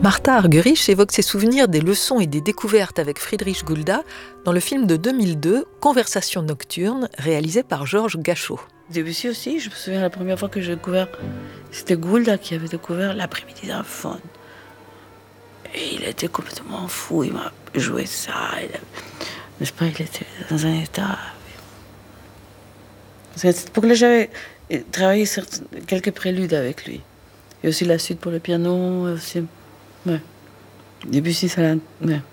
Martha Argerich évoque ses souvenirs des leçons et des découvertes avec Friedrich Gulda dans le film de 2002, Conversation nocturne, réalisé par Georges Gachot. Debussy aussi, je me souviens la première fois que j'ai découvert, c'était Gulda qui avait découvert l'après-midi d'un faune. Et il était complètement fou, il m'a joué ça. N'est-ce pas, il était dans un état... Pour que j'avais travaillé sur quelques préludes avec lui. Et aussi la suite pour le piano, aussi... Ouais. Debussy, ça l'a... Ouais.